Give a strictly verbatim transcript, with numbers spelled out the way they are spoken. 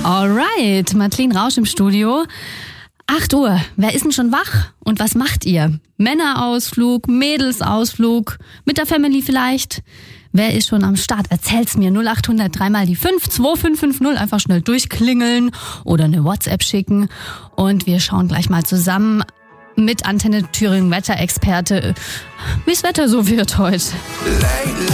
Alright, Madeleine Rausch im Studio. acht Uhr, wer ist denn schon wach? Und was macht ihr? Männerausflug, Mädelsausflug, mit der Family vielleicht? Wer ist schon am Start? Erzähl's mir. null acht hundert dreimal die fünf, zwei fünf fünf null. Einfach schnell durchklingeln oder eine WhatsApp schicken. Und wir schauen gleich mal zusammen mit Antenne Thüringen Wetterexperte, wie's Wetter so wird heute.